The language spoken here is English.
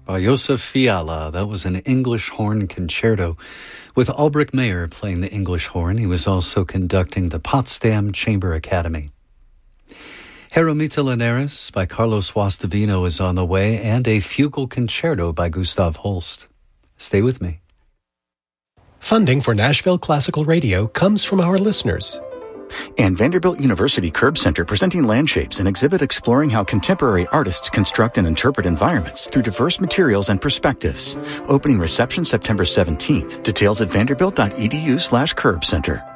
by Josef Fiala. That was an English horn concerto with Albrecht Meyer playing the English horn. He was also conducting the Potsdam Chamber Academy. Jeromita Linares by Carlos Guastavino is on the way, and a fugal concerto by Gustav Holst. Stay with me. Funding for Nashville Classical Radio comes from our listeners. And Vanderbilt University Curb Center presenting Landshapes, an exhibit exploring how contemporary artists construct and interpret environments through diverse materials and perspectives. Opening reception September 17th. Details at vanderbilt.edu/curbcenter.